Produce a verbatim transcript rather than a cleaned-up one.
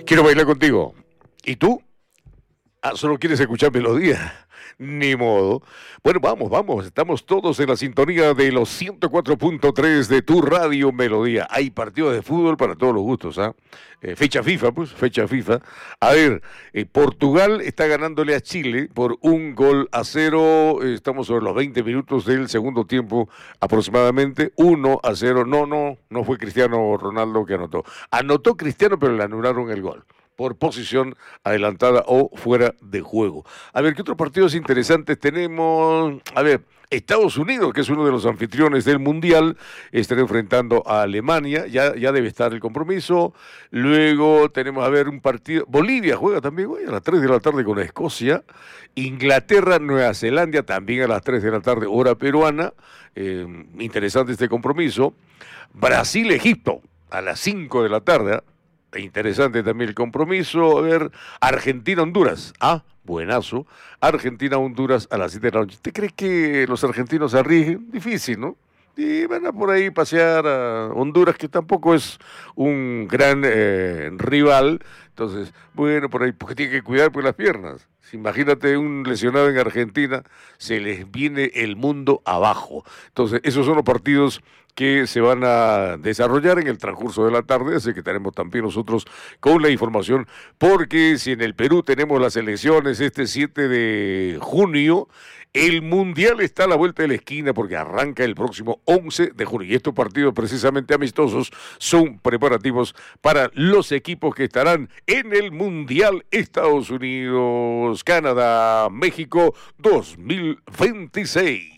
Quiero bailar contigo. ¿Y tú? Ah, solo quieres escuchar melodía. Ni modo. Bueno, vamos, vamos. Estamos todos en la sintonía de los ciento cuatro punto tres de tu radio Melodía. Hay partidos de fútbol para todos los gustos, ¿ah? Eh, fecha FIFA, pues, fecha FIFA. A ver, eh, Portugal está ganándole a Chile por un gol a cero. Eh, estamos sobre los veinte minutos del segundo tiempo aproximadamente. uno a cero. No, no, no fue Cristiano Ronaldo que anotó. Anotó Cristiano, pero le anularon el gol por posición adelantada o fuera de juego. A ver, ¿qué otros partidos interesantes tenemos? A ver, Estados Unidos, que es uno de los anfitriones del Mundial, estará enfrentando a Alemania, ya, ya debe estar el compromiso. Luego tenemos, a ver, un partido, Bolivia juega también hoy a las tres de la tarde con Escocia. Inglaterra, Nueva Zelanda, también a las tres de la tarde, hora peruana. Eh, interesante este compromiso. Brasil, Egipto, a las cinco de la tarde, interesante también el compromiso. A ver, Argentina-Honduras. Ah, buenazo. Argentina-Honduras a las siete de la noche. ¿Usted cree que los argentinos se arriesguen? Difícil, ¿no? Y van a por ahí pasear a Honduras, que tampoco es un gran eh, rival. Entonces, bueno, por ahí, porque tiene que cuidar por las piernas. Si imagínate un lesionado en Argentina, se les viene el mundo abajo. Entonces, esos son los partidos que se van a desarrollar en el transcurso de la tarde, así que tenemos también nosotros con la información, porque si en el Perú tenemos las elecciones este siete de junio, el Mundial está a la vuelta de la esquina porque arranca el próximo once de junio. Y estos partidos precisamente amistosos son preparativos para los equipos que estarán en el Mundial Estados Unidos, Canadá, México dos mil veintiséis.